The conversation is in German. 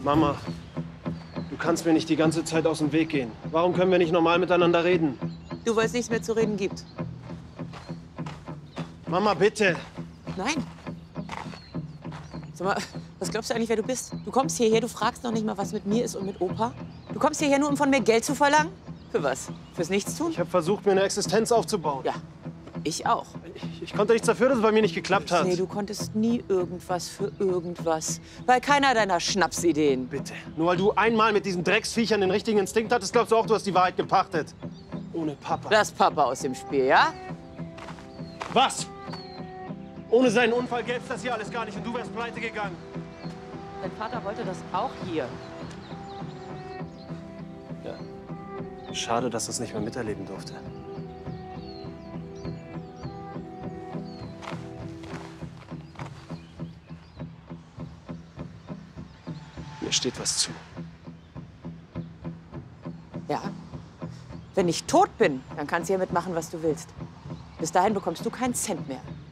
Mama, du kannst mir nicht die ganze Zeit aus dem Weg gehen. Warum können wir nicht normal miteinander reden? Du, weil es nichts mehr zu reden gibt. Mama, bitte. Nein. Sag mal, was glaubst du eigentlich, wer du bist? Du kommst hierher, du fragst noch nicht mal, was mit mir ist und mit Opa? Du kommst hierher nur, um von mir Geld zu verlangen? Für was? Fürs Nichtstun? Ich habe versucht, mir eine Existenz aufzubauen. Ja, ich auch. Ich konnte nichts dafür, dass es bei mir nicht geklappt hat. Nee, du konntest nie irgendwas für irgendwas. Bei keiner deiner Schnapsideen. Bitte. Nur weil du einmal mit diesen Drecksviechern den richtigen Instinkt hattest, glaubst du auch, du hast die Wahrheit gepachtet. Ohne Papa. Lass Papa aus dem Spiel, ja? Was? Ohne seinen Unfall gäbe es das hier alles gar nicht und du wärst pleite gegangen. Dein Vater wollte das auch hier. Ja. Schade, dass er es nicht mehr miterleben durfte. Mir steht was zu. Ja. Wenn ich tot bin, dann kannst du hiermit machen, was du willst. Bis dahin bekommst du keinen Cent mehr.